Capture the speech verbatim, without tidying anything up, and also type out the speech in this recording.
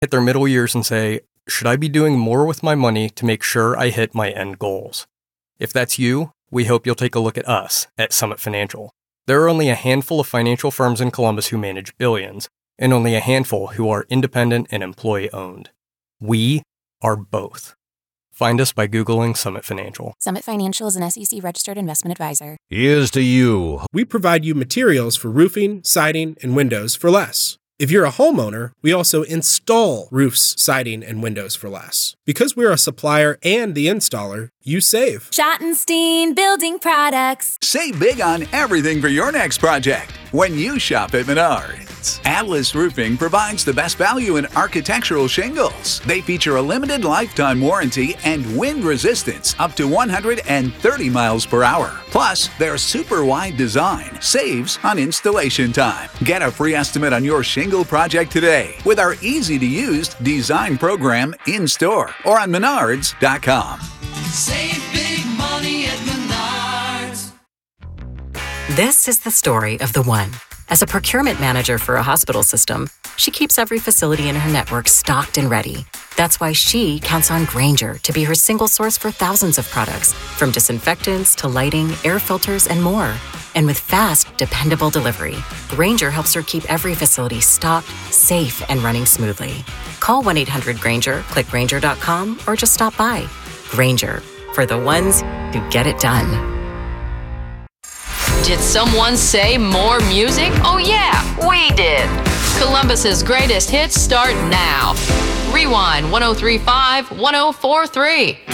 hit their middle years and say, should I be doing more with my money to make sure I hit my end goals? If that's you, we hope you'll take a look at us at Summit Financial. There are only a handful of financial firms in Columbus who manage billions, and only a handful who are independent and employee-owned. We are both. Find us by Googling Summit Financial. Summit Financial is an S E C-registered investment advisor. Here's to you. We provide you materials for roofing, siding, and windows for less. If you're a homeowner, we also install roofs, siding, and windows for less. Because we're a supplier and the installer, you save. Schottenstein Building Products. Save big on everything for your next project when you shop at Menards. Atlas Roofing provides the best value in architectural shingles. They feature a limited lifetime warranty and wind resistance up to one hundred thirty miles per hour. Plus, their super wide design saves on installation time. Get a free estimate on your shingle project today with our easy-to-use design program in-store or on menards dot com. Save big money at Menards. This is the story of the one. As a procurement manager for a hospital system, she keeps every facility in her network stocked and ready. That's why she counts on Grainger to be her single source for thousands of products, from disinfectants to lighting, air filters, and more. And with fast, dependable delivery, Grainger helps her keep every facility stocked, safe, and running smoothly. Call one eight hundred Grainger, click Grainger dot com, or just stop by. Grainger, for the ones who get it done. Did someone say more music? Oh yeah, we did. Columbus's greatest hits start now. Rewind one oh three point five, one oh four point three.